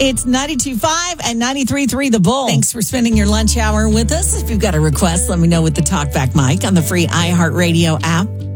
It's 92.5 and 93.3 The Bull. Thanks for spending your lunch hour with us. If you've got a request, let me know with the TalkBack mic on the free iHeartRadio app.